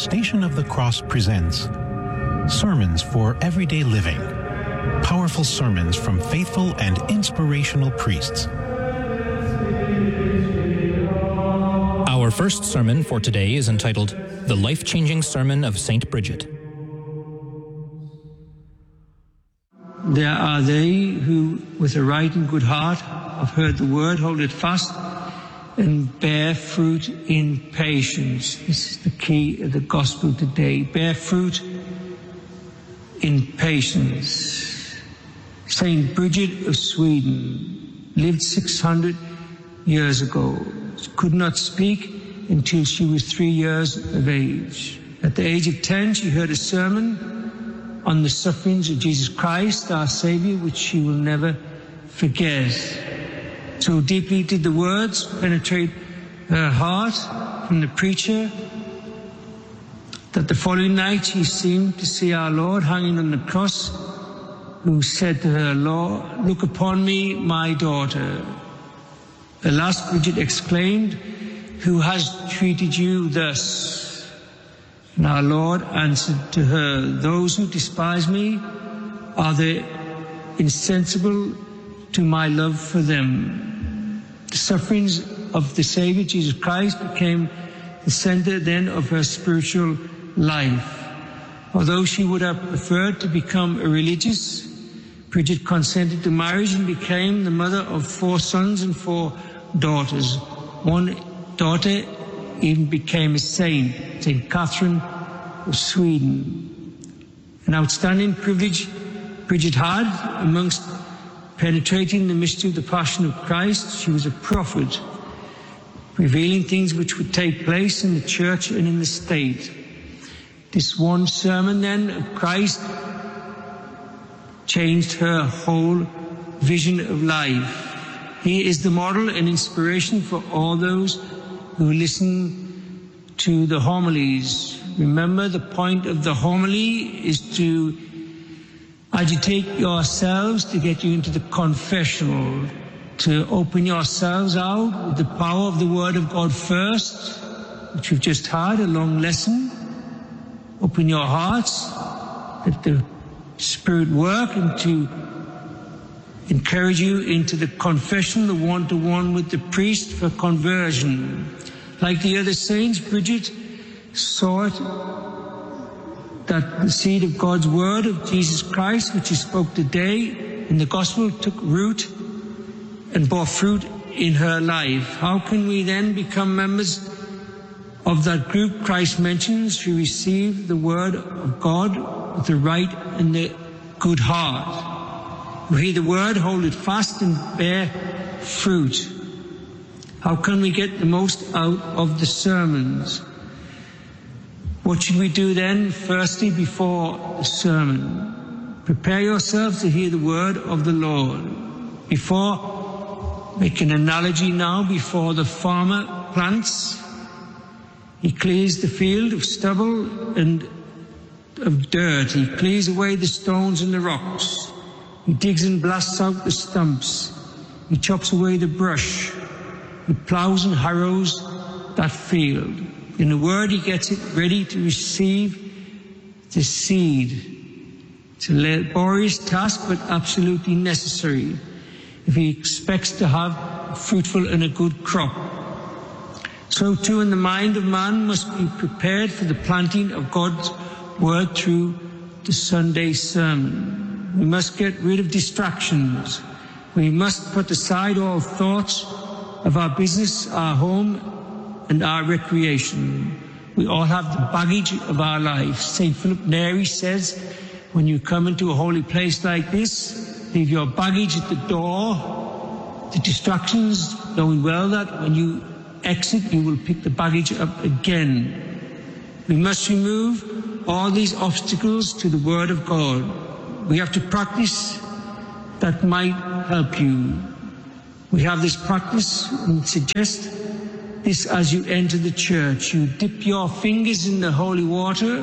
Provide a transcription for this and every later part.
Station of the Cross presents Sermons for Everyday Living. Powerful sermons from faithful and inspirational priests. Our first sermon for today is entitled The Life-Changing Sermon of St. Bridget. There are they who, with a right and good heart, have heard the word, hold it fast, and bear fruit in patience. This is the key of the gospel today. Bear fruit in patience. Saint Bridget of Sweden lived 600 years ago. She could not speak until she was 3 years of age. At the age of 10, she heard a sermon on the sufferings of Jesus Christ, our Savior, which she will never forget. So deeply did the words penetrate her heart from the preacher that the following night she seemed to see our Lord hanging on the cross, who said to her, "Lord, look upon me, my daughter." At last Bridget exclaimed, "Who has treated you thus?" And our Lord answered to her, "Those who despise me, are they insensible to my love for them?" The sufferings of the Savior, Jesus Christ, became the center then of her spiritual life. Although she would have preferred to become a religious, Bridget consented to marriage and became the mother of 4 sons and 4 daughters. One daughter even became a saint, St. Catherine of Sweden. An outstanding privilege Bridget had amongst penetrating the mystery of the Passion of Christ. She was a prophet, revealing things which would take place in the church and in the state. This one sermon then of Christ changed her whole vision of life. He is the model and inspiration for all those who listen to the homilies. Remember, the point of the homily is to agitate yourselves to get you into the confessional, to open yourselves out with the power of the Word of God first, which we've just had, a long lesson. Open your hearts, let the Spirit work, and to encourage you into the confession, the one-to-one with the priest for conversion. Like the other saints, Bridget saw it that the seed of God's word of Jesus Christ, which he spoke today in the gospel, took root and bore fruit in her life. How can we then become members of that group Christ mentions who receive the word of God with the right and the good heart? Who hear the word, hold it fast, and bear fruit. How can we get the most out of the sermons? What should we do then, firstly, before the sermon? Prepare yourselves to hear the word of the Lord. Make an analogy now, before the farmer plants, he clears the field of stubble and of dirt. He clears away the stones and the rocks. He digs and blasts out the stumps. He chops away the brush. He plows and harrows that field. In a word, he gets it ready to receive the seed. It's a laborious task, but absolutely necessary if he expects to have a fruitful and a good crop. So too in the mind of man must be prepared for the planting of God's word through the Sunday sermon. We must get rid of distractions. We must put aside all thoughts of our business, our home, and our recreation. We all have the baggage of our life. St. Philip Neri says, when you come into a holy place like this, leave your baggage at the door, the distractions, knowing well that when you exit, you will pick the baggage up again. We must remove all these obstacles to the Word of God. We have to practice that might help you. We have this practice and suggest this as you enter the church. You dip your fingers in the holy water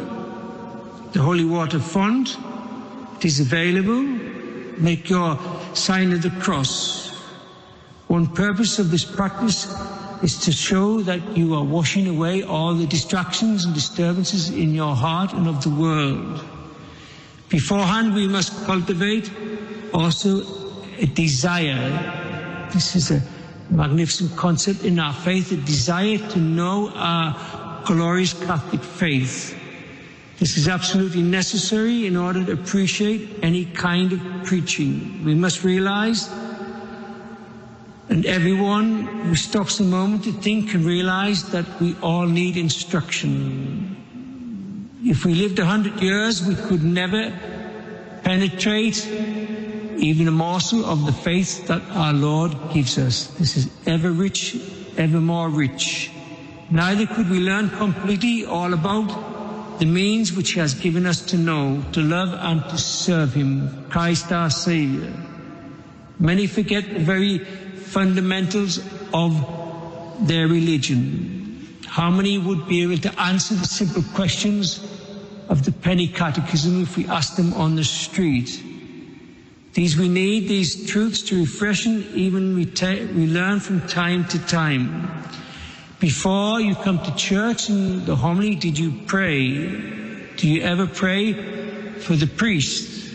font. It is available. Make your sign of the cross. One purpose of this practice is to show that you are washing away all the distractions and disturbances in your heart and of the world. Beforehand, we must cultivate also a desire. This is a magnificent concept in our faith, a desire to know our glorious Catholic faith. This is absolutely necessary in order to appreciate any kind of preaching. We must realize, and everyone who stops a moment to think can realize, that we all need instruction. If we lived 100 years, we could never penetrate even a morsel of the faith that our Lord gives us. This is ever rich, ever more rich. Neither could we learn completely all about the means which He has given us to know, to love and to serve Him, Christ our Saviour. Many forget the very fundamentals of their religion. How many would be able to answer the simple questions of the penny catechism if we asked them on the street? These truths to refresh and even we learn from time to time. Before you come to church and the homily, did you pray? Do you ever pray for the priest?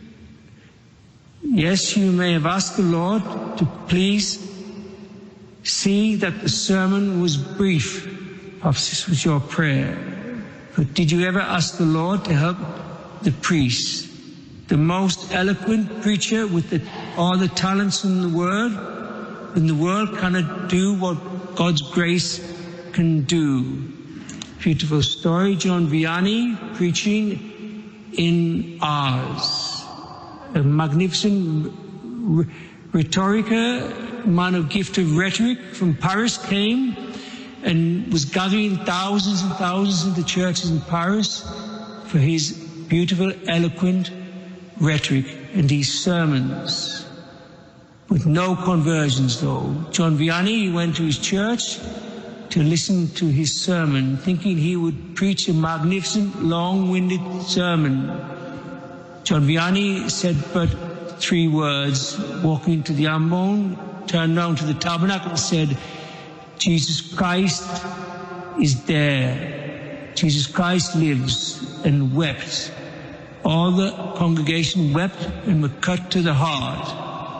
Yes, you may have asked the Lord to please see that the sermon was brief. Perhaps this was your prayer. But did you ever ask the Lord to help the priest? The most eloquent preacher with all the talents in the world cannot do what God's grace can do. Beautiful story, John Vianney preaching in Ars. A magnificent rhetoriker, man of gift of rhetoric from Paris, came and was gathering thousands and thousands of the churches in Paris for his beautiful, eloquent rhetoric and these sermons. With no conversions, though. John Vianney went to his church to listen to his sermon, thinking he would preach a magnificent, long-winded sermon. John Vianney said but 3 words, walking into the ambon, turned round to the tabernacle and said, Jesus Christ is there. Jesus Christ lives, and wept. All the congregation wept and were cut to the heart.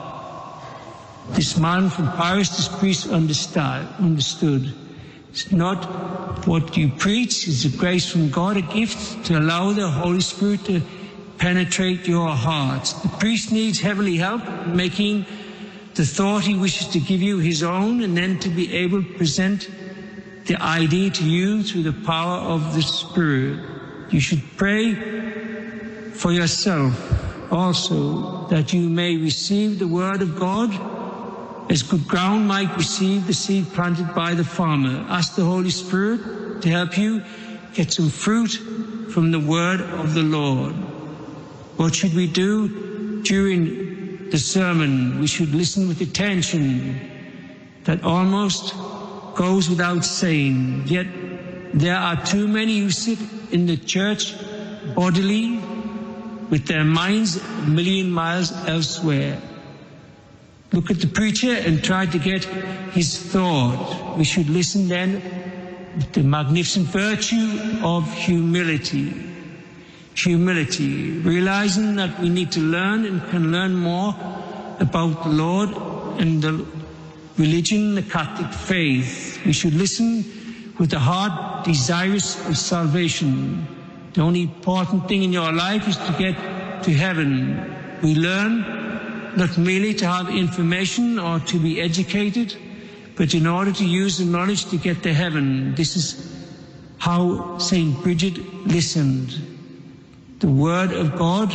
This man from Paris, this priest, understood. It's not what you preach, it's a grace from God, a gift to allow the Holy Spirit to penetrate your hearts. The priest needs heavenly help making the thought he wishes to give you his own, and then to be able to present the idea to you through the power of the Spirit. You should pray for yourself also, that you may receive the word of God as good ground might receive the seed planted by the farmer. Ask the Holy Spirit to help you get some fruit from the word of the Lord. What should we do during the sermon? We should listen with attention. That almost goes without saying. Yet there are too many who sit in the church bodily with their minds a million miles elsewhere. Look at the preacher and try to get his thought. We should listen then with the magnificent virtue of humility. Humility, realizing that we need to learn and can learn more about the Lord and the religion, the Catholic faith. We should listen with a heart desirous of salvation. The only important thing in your life is to get to heaven. We learn not merely to have information or to be educated, but in order to use the knowledge to get to heaven. This is how St. Bridget listened. The Word of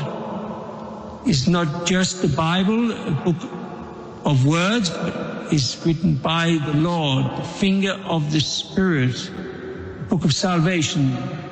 God is not just the Bible, a book of words, but is written by the Lord, the finger of the Spirit, a book of salvation.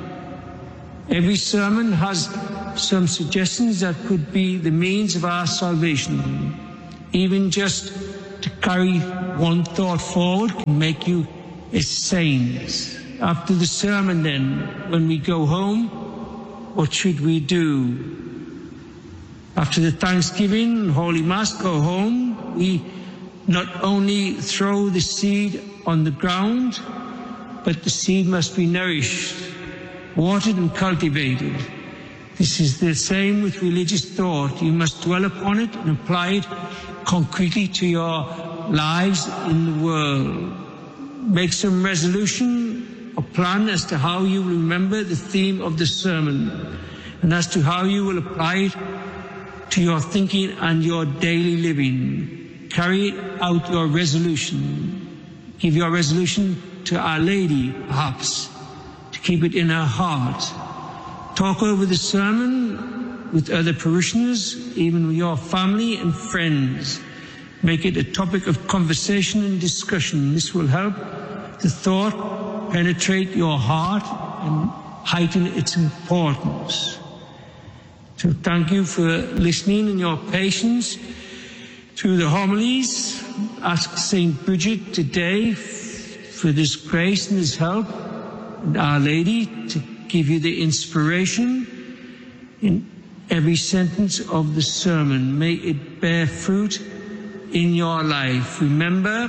Every sermon has some suggestions that could be the means of our salvation. Even just to carry one thought forward can make you a saint. After the sermon then, when we go home, what should we do? After the Thanksgiving, Holy Mass, go home, we not only throw the seed on the ground, but the seed must be nourished, watered and cultivated. This is the same with religious thought. You must dwell upon it and apply it concretely to your lives in the world. Make some resolution or plan as to how you remember the theme of the sermon and as to how you will apply it to your thinking and your daily living. Carry out your resolution. Give your resolution to Our Lady, perhaps, to keep it in her heart. Talk over the sermon with other parishioners, even with your family and friends. Make it a topic of conversation and discussion. This will help the thought penetrate your heart and heighten its importance. So thank you for listening and your patience through the homilies. Ask St. Bridget today for this grace and this help, and Our Lady to give you the inspiration in every sentence of the sermon. May it bear fruit in your life. Remember,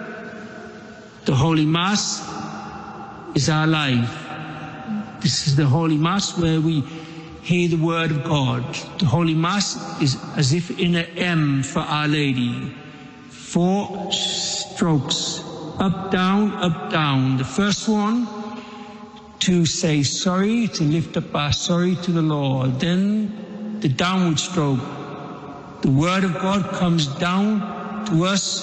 the Holy Mass is our life. This is the Holy Mass where we hear the Word of God. The Holy Mass is as if in an M for Our Lady. 4 strokes, up, down, up, down. The first one, to say sorry, to lift up our sorry to the Lord. Then the downward stroke. The Word of God comes down to us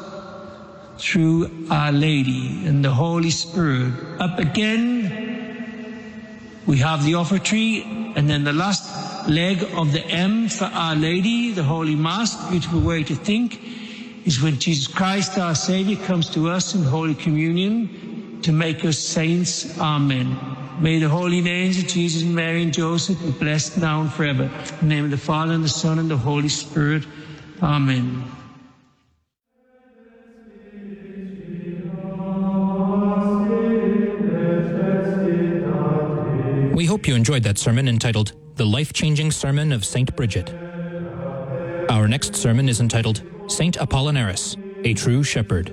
through Our Lady and the Holy Spirit. Up again, we have the offertory, and then the last leg of the M for Our Lady, the Holy Mass. Beautiful way to think is when Jesus Christ, our Savior, comes to us in Holy Communion to make us saints. Amen. May the holy names of Jesus and Mary and Joseph be blessed now and forever. In the name of the Father and the Son and the Holy Spirit. Amen. We hope you enjoyed that sermon entitled The Life-Changing Sermon of St. Bridget. Our next sermon is entitled St. Apollinaris, a True Shepherd.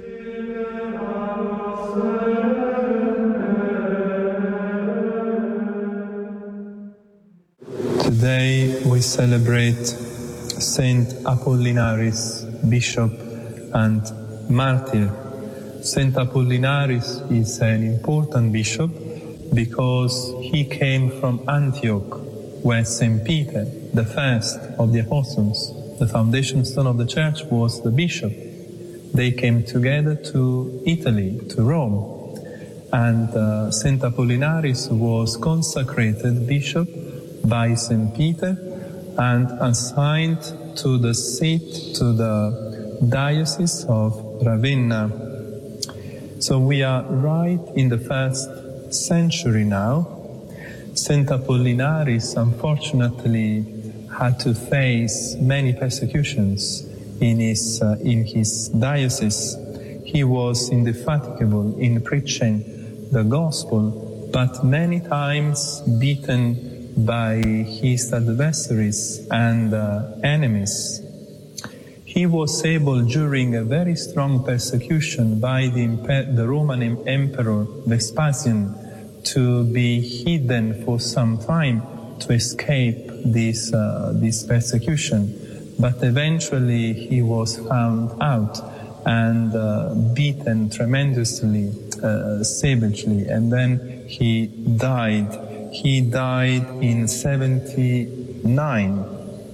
Today we celebrate Saint Apollinaris, Bishop and Martyr. Saint Apollinaris is an important bishop because he came from Antioch, where Saint Peter, the first of the apostles, the foundation stone of the church, was the bishop. They came together to Italy, to Rome, and Saint Apollinaris was consecrated bishop by Saint Peter and assigned to the seat, to the diocese of Ravenna. So we are right in the 1st century now. Saint Apollinaris unfortunately had to face many persecutions in his diocese. He was indefatigable in preaching the gospel, but many times beaten by his adversaries and enemies. He was able, during a very strong persecution by the Roman Emperor Vespasian, to be hidden for some time to escape this persecution. But eventually he was found out and beaten tremendously, savagely, and then he died. He died in 79.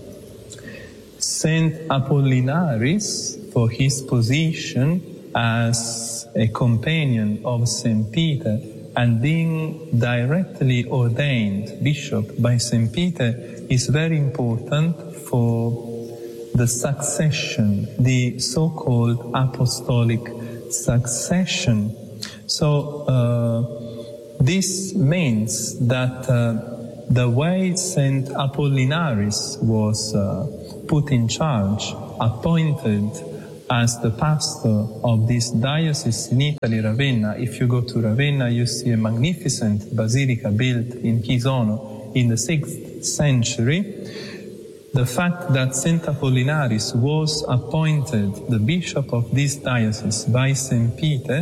Saint Apollinaris, for his position as a companion of Saint Peter and being directly ordained bishop by Saint Peter, is very important for the succession, the so-called apostolic succession. So this means that the way Saint Apollinaris was put in charge, appointed as the pastor of this diocese in Italy, Ravenna. If you go to Ravenna, you see a magnificent basilica built in his honor in the 6th century. The fact that Saint Apollinaris was appointed the bishop of this diocese by Saint Peter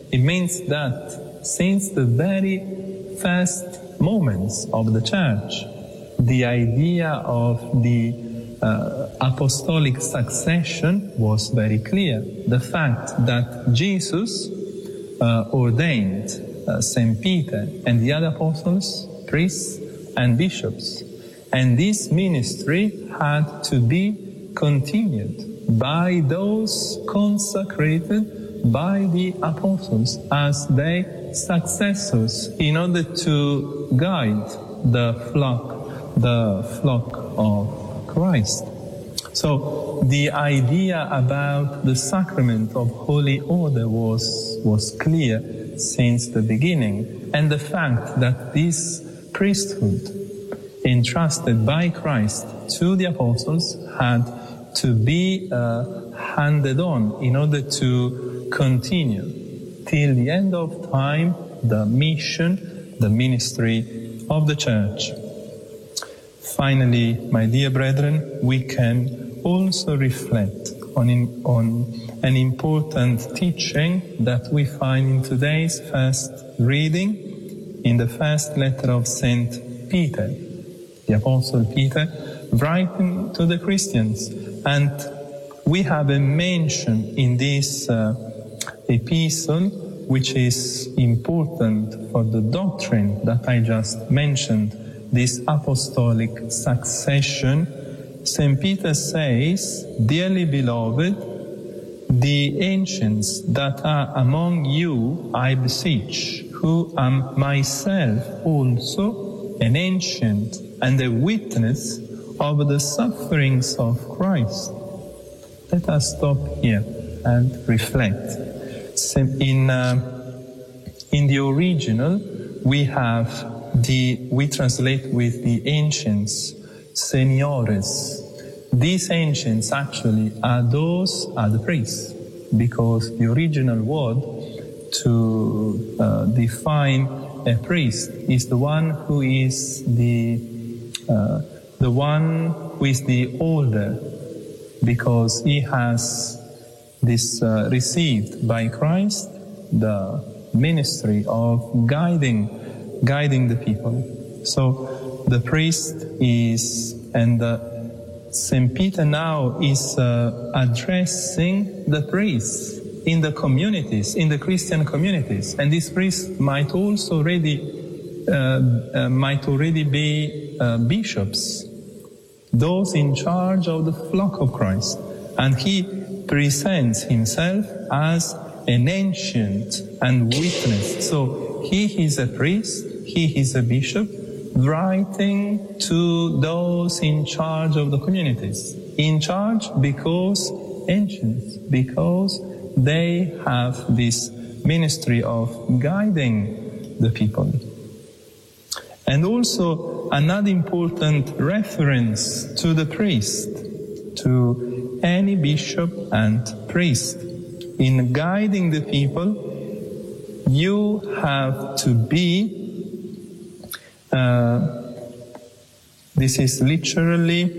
It means that since the very first moments of the church, the idea of the apostolic succession was very clear. The fact that Jesus ordained St. Peter and the other apostles, priests and bishops. And this ministry had to be continued by those consecrated by the apostles as their successors in order to guide the flock of Christ. So the idea about the sacrament of Holy Order was clear since the beginning, and the fact that this priesthood entrusted by Christ to the apostles had to be handed on in order to continue till the end of time the mission, the ministry of the Church. Finally, my dear brethren, we can also reflect on an important teaching that we find in today's first reading, in the first letter of St. Peter, the Apostle Peter, writing to the Christians. And we have a mention in this epistle which is important for the doctrine that I just mentioned, this apostolic succession. St. Peter says, "Dearly beloved, the ancients that are among you I beseech, who am myself also an ancient and a witness of the sufferings of Christ." Let us stop here and reflect. In the original, we translate with the ancients, seniores. These ancients actually are the priests, because the original word to define a priest is the one who is the older, because he has this received by Christ the ministry of guiding the people. So the priest is, and St. Peter now is addressing the priests in the communities, in the Christian communities, and these priests might already be bishops, those in charge of the flock of Christ, and he presents himself as an ancient and witness. So he is a priest, he is a bishop, writing to those in charge of the communities. In charge because ancient, because they have this ministry of guiding the people. And also another important reference to the priest, to any bishop and priest. In guiding the people, you have to be, this is literally,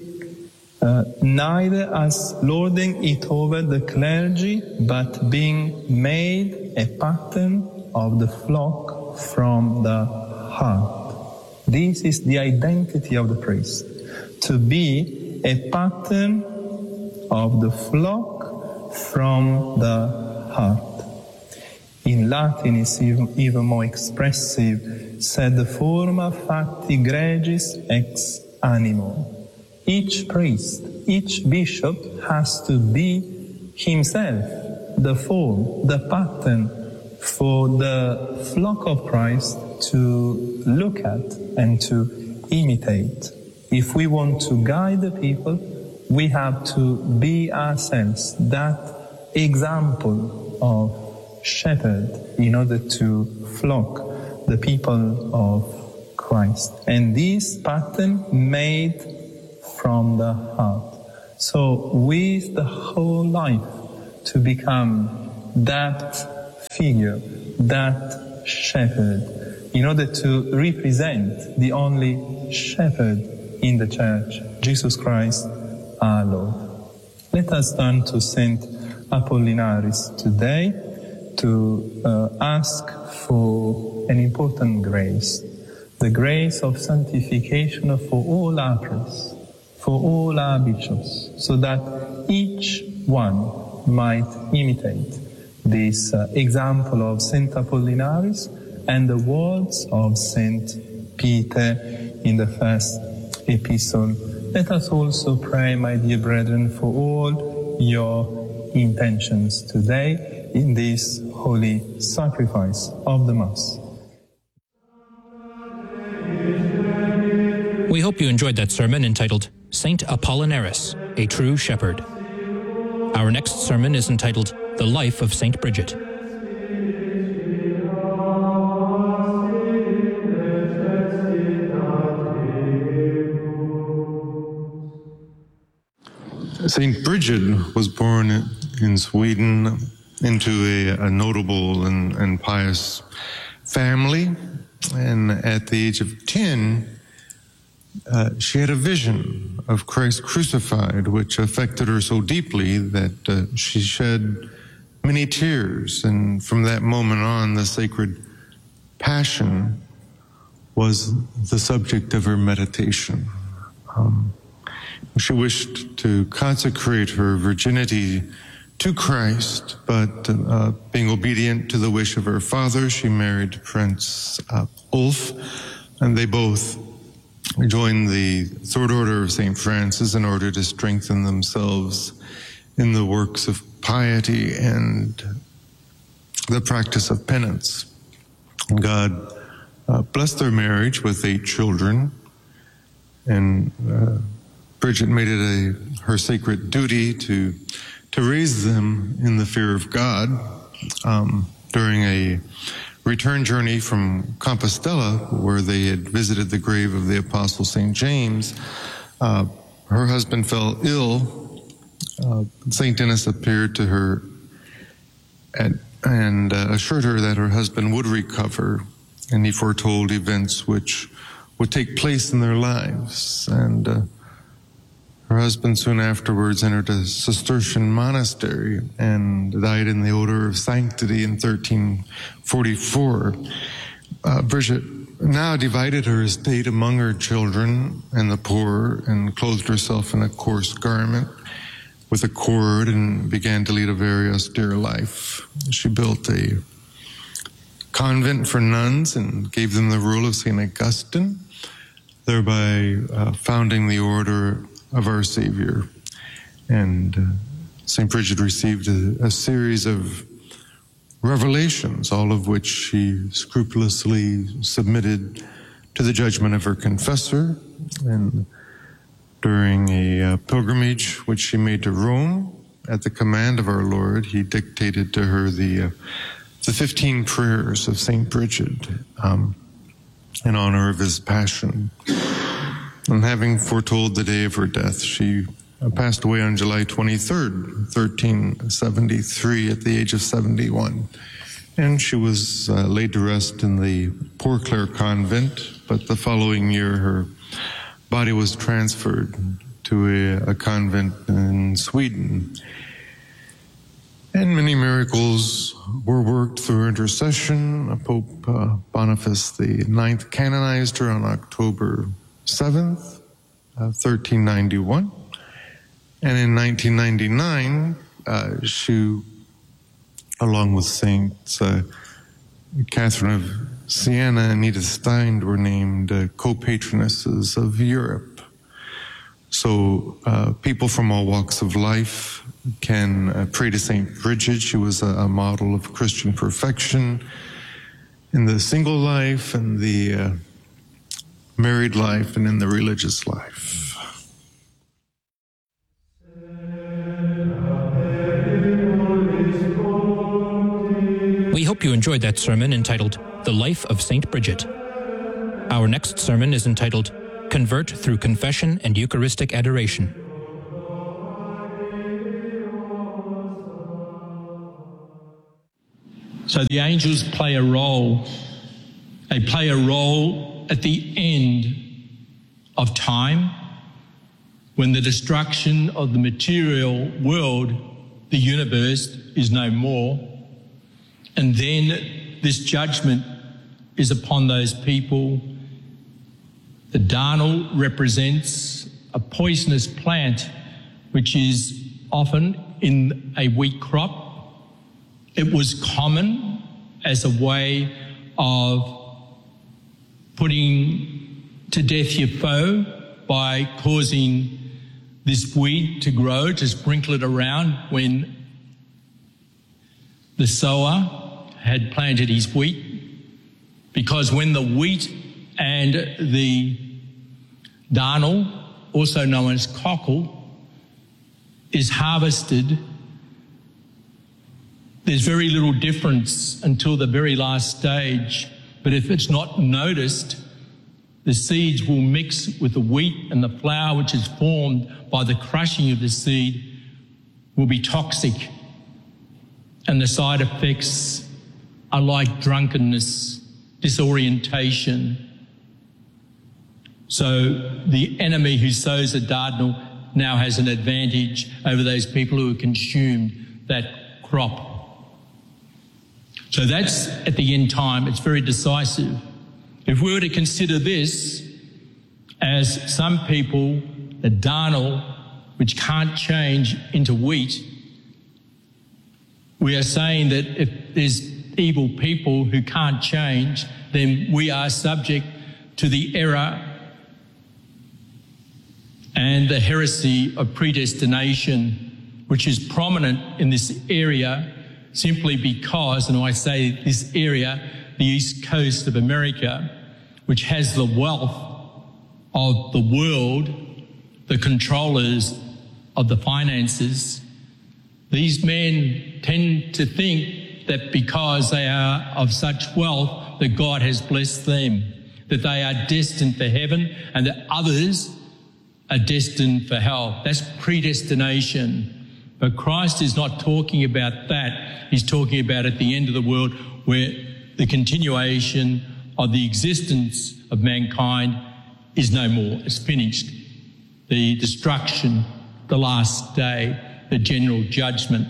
neither as lording it over the clergy, but being made a pattern of the flock from the heart. This is the identity of the priest, to be a pattern of the flock from the heart. In Latin it's even more expressive, sed forma fatti gregis ex animo. Each priest, each bishop has to be himself the form, the pattern for the flock of Christ to look at and to imitate. If we want to guide the people, we have to be ourselves that example of shepherd in order to flock the people of Christ. And this pattern made from the heart. So with the whole life to become that figure, that shepherd, in order to represent the only shepherd in the church, Jesus Christ our Lord. Let us turn to Saint Apollinaris today to ask for an important grace, the grace of sanctification for all our priests, for all our bishops, so that each one might imitate this example of Saint Apollinaris and the words of Saint Peter in the first epistle. Let us also pray, my dear brethren, for all your intentions today in this holy sacrifice of the Mass. We hope you enjoyed that sermon entitled Saint Apollinaris, a True Shepherd. Our next sermon is entitled The Life of Saint Bridget. Saint Bridget was born in Sweden into a notable and pious family, and at the age of 10, she had a vision of Christ crucified, which affected her so deeply that she shed many tears. And from that moment on, the sacred passion was the subject of her meditation. She wished to consecrate her virginity to Christ, but being obedient to the wish of her father, she married Prince Ulf, and they both joined the Third Order of St. Francis in order to strengthen themselves in the works of piety and the practice of penance. God blessed their marriage with 8 children, and Bridget made it her sacred duty to raise them in the fear of God. During a return journey from Compostela, where they had visited the grave of the Apostle St. James, her husband fell ill. St. Denis appeared to her and assured her that her husband would recover, and he foretold events which would take place in their lives. And her husband soon afterwards entered a Cistercian monastery and died in the odor of sanctity in 1344. Bridget now divided her estate among her children and the poor, and clothed herself in a coarse garment with a cord, and began to lead a very austere life. She built a convent for nuns and gave them the rule of St. Augustine, thereby founding the order of our Savior. And St. Bridget received a series of revelations, all of which she scrupulously submitted to the judgment of her confessor. And during a pilgrimage which she made to Rome, at the command of our Lord, he dictated to her the 15 prayers of St. Bridget in honor of his passion. And having foretold the day of her death, she passed away on July 23rd, 1373, at the age of 71. And she was laid to rest in the Poor Clare convent, but the following year her body was transferred to a convent in Sweden. And many miracles were worked through her intercession. Pope Boniface IX canonized her on October 7th, 1391. And in 1999, she, along with Saints Catherine of Siena and Edith Stein, were named co-patronesses of Europe. So people from all walks of life can pray to Saint Bridget. She was a model of Christian perfection in the single life and the married life and in the religious life. We hope you enjoyed that sermon entitled The Life of Saint Bridget. Our next sermon is entitled Convert Through Confession and Eucharistic Adoration. So the angels play a role. They play a role at the end of time, when the destruction of the material world, the universe, is no more, And then this judgment is upon those people. The darnel represents a poisonous plant which is often in a wheat crop. It was common as a way of putting to death your foe by causing this weed to grow, to sprinkle it around when the sower had planted his wheat. Because when the wheat and the darnel, also known as cockle, is harvested, there's very little difference until the very last stage. But if it's not noticed, the seeds will mix with the wheat, and the flour which is formed by the crushing of the seed will be toxic. And the side effects are like drunkenness, disorientation. So the enemy who sows a darnel now has an advantage over those people who have consumed that crop. So that's at the end time. It's very decisive. If we were to consider this as some people, the darnel, which can't change into wheat, we are saying that if there's evil people who can't change, then we are subject to the error and the heresy of predestination, which is prominent in this area simply because, and I say this area, the east coast of America, which has the wealth of the world, the controllers of the finances, these men tend to think that because they are of such wealth that God has blessed them, that they are destined for heaven and that others are destined for hell. That's predestination. But Christ is not talking about that. He's talking about at the end of the world where the continuation of the existence of mankind is no more. It's finished. The destruction, the last day, the general judgment.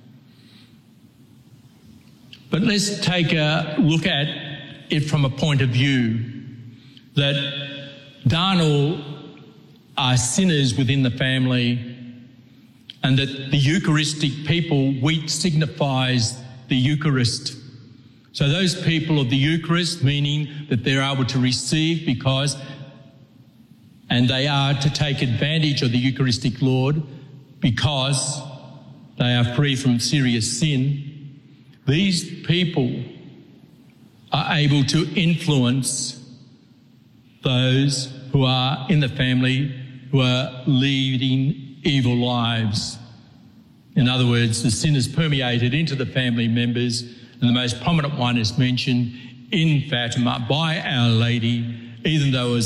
But let's take a look at it from a point of view that darnel are sinners within the family, and that the Eucharistic people, wheat signifies the Eucharist. So those people of the Eucharist, meaning that they're able to receive because, and they are to take advantage of the Eucharistic Lord because they are free from serious sin. These people are able to influence those who are in the family who are leading evil lives. In other words, the sin is permeated into the family members, and the most prominent one is mentioned in Fatima by Our Lady. Even though it was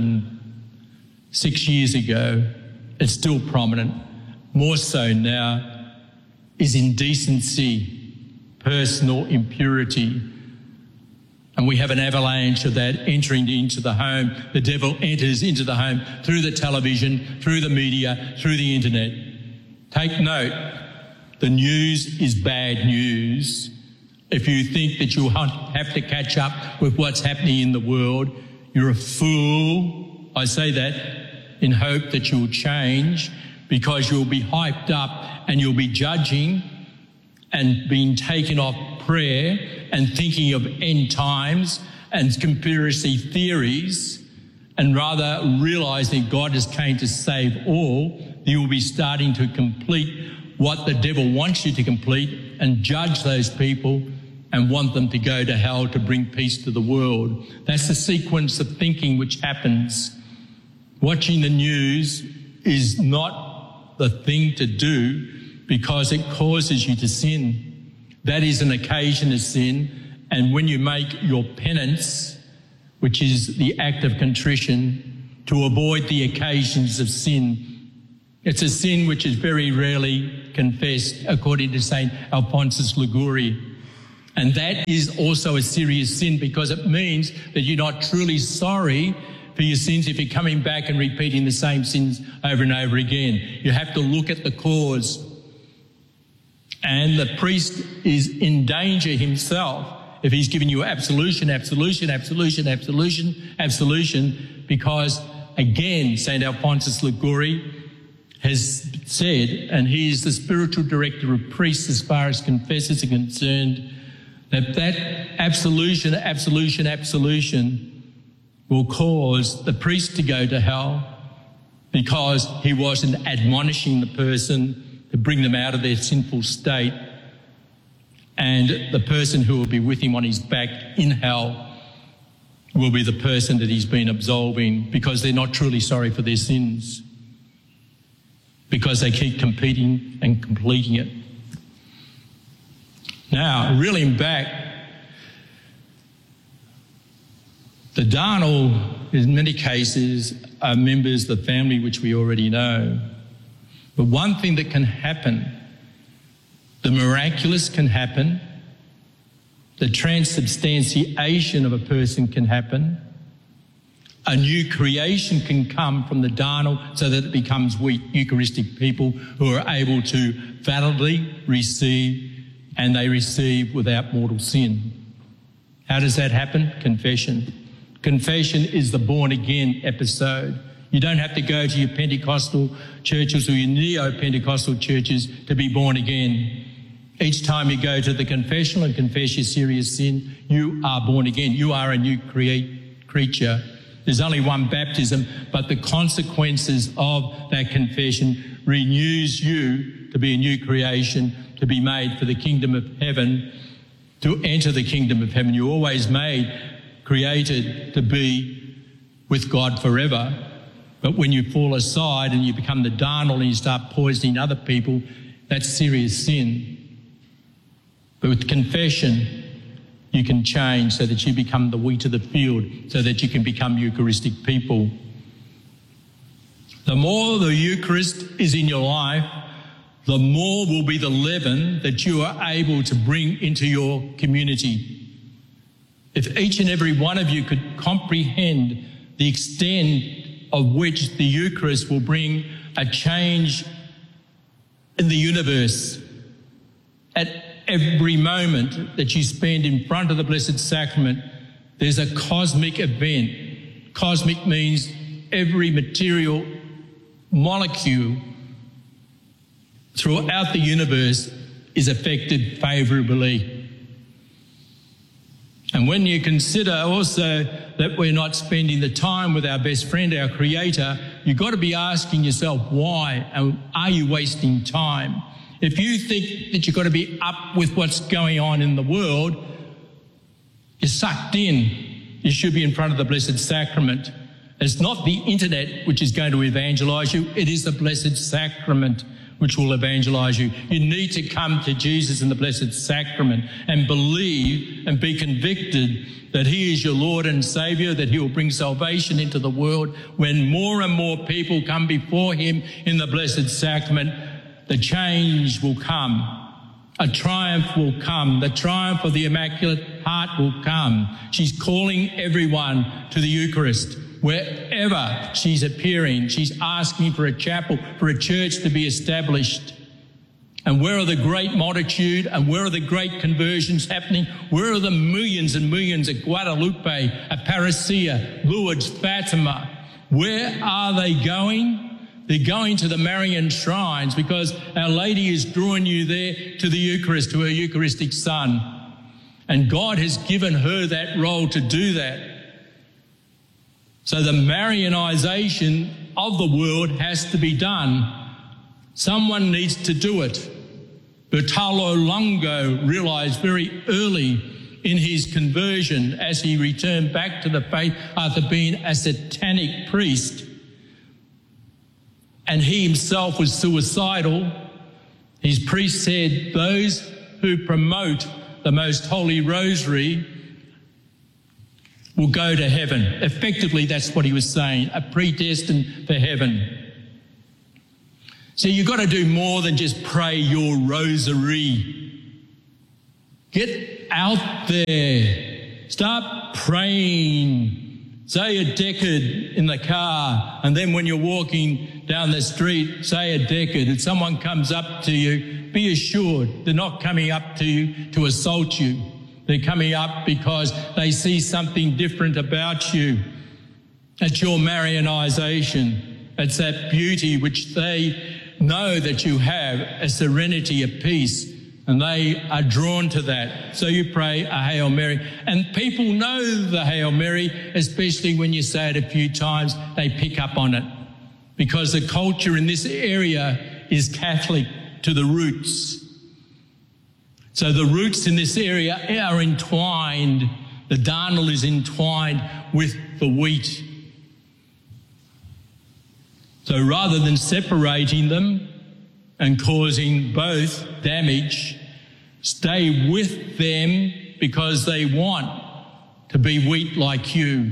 106 years ago, it's still prominent. More so now is indecency, personal impurity. And we have an avalanche of that entering into the home. The devil enters into the home through the television, through the media, through the internet. Take note, the news is bad news. If you think that you'll have to catch up with what's happening in the world, you're a fool. I say that in hope that you'll change, because you'll be hyped up and you'll be judging and being taken off prayer and thinking of end times and conspiracy theories, and rather realising God has came to save all, you will be starting to complete what the devil wants you to complete and judge those people and want them to go to hell to bring peace to the world. That's the sequence of thinking which happens. Watching the news is not the thing to do because it causes you to sin. That is an occasion of sin, and when you make your penance, which is the act of contrition, to avoid the occasions of sin, it's a sin which is very rarely confessed, according to St. Alphonsus Liguori. And that is also a serious sin because it means that you're not truly sorry for your sins if you're coming back and repeating the same sins over and over again. You have to look at the cause. And the priest is in danger himself if he's giving you absolution, because, again, St. Alphonsus Liguori has said, and he is the spiritual director of priests as far as confessors are concerned, that absolution will cause the priest to go to hell because he wasn't admonishing the person to bring them out of their sinful state, and the person who will be with him on his back in hell will be the person that he's been absolving because they're not truly sorry for their sins, because they keep competing and completing it. Now, reeling back, the Darnell, in many cases, are members of the family which we already know. But one thing that can happen, the miraculous can happen, the transubstantiation of a person can happen, a new creation can come from the Darnell so that it becomes we Eucharistic people who are able to validly receive, and they receive without mortal sin. How does that happen? Confession. Confession is the born-again episode. You don't have to go to your Pentecostal churches or your Neo-Pentecostal churches to be born again. Each time you go to the confessional and confess your serious sin, you are born again. You are a new creature. There's only one baptism, but the consequences of that confession renews you to be a new creation, to be made for the kingdom of heaven, to enter the kingdom of heaven. You're always created to be with God forever. But when you fall aside and you become the Darnell and you start poisoning other people, that's serious sin. But with confession, you can change so that you become the wheat of the field, so that you can become Eucharistic people. The more the Eucharist is in your life, the more will be the leaven that you are able to bring into your community. If each and every one of you could comprehend the extent of which the Eucharist will bring a change in the universe at every moment that you spend in front of the Blessed Sacrament, there's a cosmic event. Cosmic means every material molecule throughout the universe is affected favourably. And when you consider also that we're not spending the time with our best friend, our Creator, you've got to be asking yourself why, and are you wasting time? If you think that you've got to be up with what's going on in the world, you're sucked in. You should be in front of the Blessed Sacrament. It's not the internet which is going to evangelise you, it is the Blessed Sacrament which will evangelise you. You need to come to Jesus in the Blessed Sacrament and believe and be convicted that He is your Lord and Saviour, that He will bring salvation into the world. When more and more people come before Him in the Blessed Sacrament, the change will come. A triumph will come. The triumph of the Immaculate Heart will come. She's calling everyone to the Eucharist. Wherever she's appearing, she's asking for a chapel, for a church to be established. And where are the great multitude and where are the great conversions happening? Where are the millions and millions at Guadalupe, at Parousia, Lourdes, Fatima? Where are they going? They're going to the Marian shrines because Our Lady is drawing you there to the Eucharist, to her Eucharistic Son. And God has given her that role to do that. So the Marianisation of the world has to be done. Someone needs to do it. Bertolo Longo realised very early in his conversion, as he returned back to the faith after being a satanic priest, and he himself was suicidal, his priest said, those who promote the Most Holy Rosary will go to heaven. Effectively, that's what he was saying, are predestined for heaven. So you've got to do more than just pray your rosary. Get out there. Start praying say a decade in the car, and then when you're walking down the street, say a decade, and someone comes up to you, be assured they're not coming up to you to assault you. They're coming up because they see something different about you. It's your Marianisation. It's that beauty which they know that you have, a serenity, a peace, and they are drawn to that. So you pray a Hail Mary. And people know the Hail Mary, especially when you say it a few times, they pick up on it. Because the culture in this area is Catholic to the roots. So the roots in this area are entwined. The darnel is entwined with the wheat. So rather than separating them and causing both damage, stay with them because they want to be wheat like you.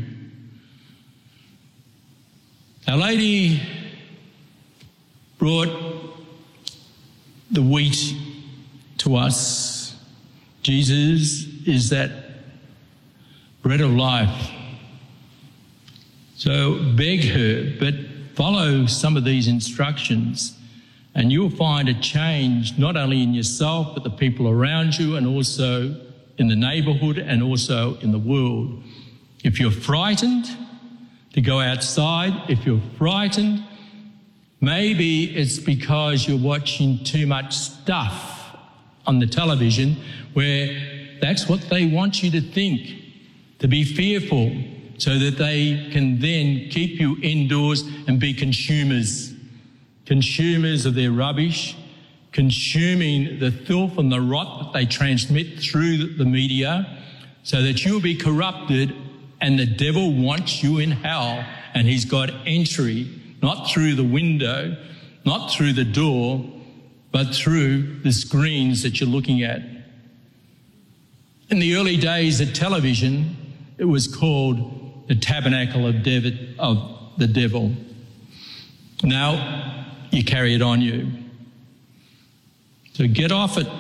Our Lady brought the wheat to us. Jesus is that bread of life. So beg her, but follow some of these instructions and you'll find a change not only in yourself but the people around you and also in the neighbourhood and also in the world. If you're frightened to go outside, if you're frightened, maybe it's because you're watching too much stuff on the television where that's what they want you to think, to be fearful, so that they can then keep you indoors and be consumers of their rubbish, consuming the filth and the rot that they transmit through the media, so that you'll be corrupted and the devil wants you in hell, and he's got entry, not through the window, not through the door, but through the screens that you're looking at. In the early days of television, it was called the tabernacle of the devil. Now you carry it on you. So get off it.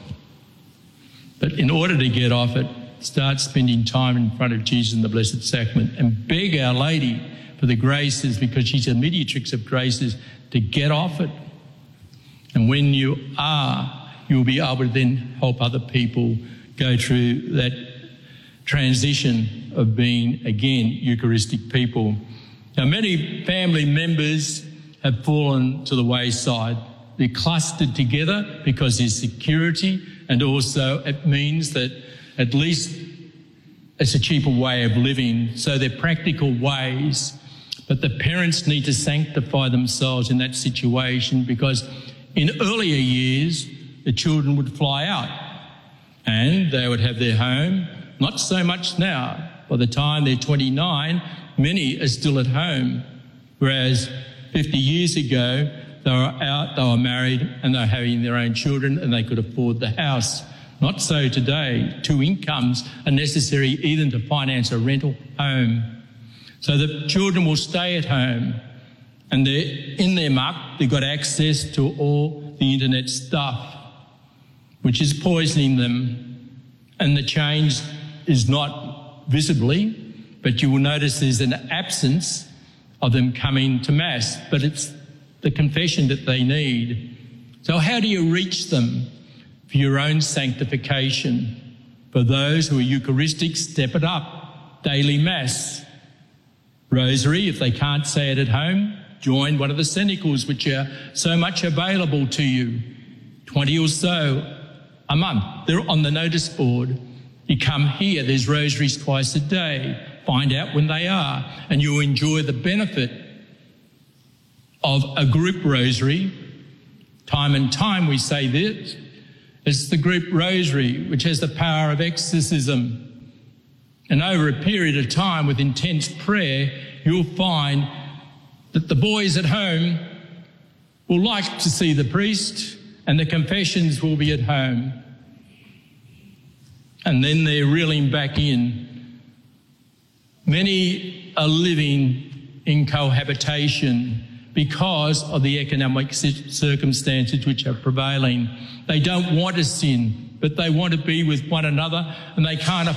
But in order to get off it, start spending time in front of Jesus in the Blessed Sacrament and beg Our Lady for the graces, because she's a mediatrix of graces, to get off it. And when you are, you'll be able to then help other people go through that transition of being, again, Eucharistic people. Now, many family members have fallen to the wayside. They're clustered together because there's security, and also it means that at least it's a cheaper way of living. So they're practical ways. But the parents need to sanctify themselves in that situation, because in earlier years, the children would fly out and they would have their home. Not so much now. By the time they're 29, many are still at home. Whereas 50 years ago, they were out, they were married, and they were having their own children, and they could afford the house. Not so today. 2 incomes are necessary even to finance a rental home. So the children will stay at home, and they're in their muck. They've got access to all the internet stuff, which is poisoning them. And the change is not visibly, but you will notice there's an absence of them coming to Mass, but it's the confession that they need. So how do you reach them? For your own sanctification. For those who are Eucharistic, step it up. Daily Mass. Rosary, if they can't say it at home, join one of the cenacles, which are so much available to you. 20 or so a month. They're on the notice board. You come here, there's rosaries twice a day. Find out when they are, and you'll enjoy the benefit of a group rosary. Time and time we say this. It's the group rosary, which has the power of exorcism. And over a period of time with intense prayer, you'll find that the boys at home will like to see the priest, and the confessions will be at home. And then they're reeling back in. Many are living in cohabitation because of the economic circumstances which are prevailing. They don't want to sin, but they want to be with one another, and they can't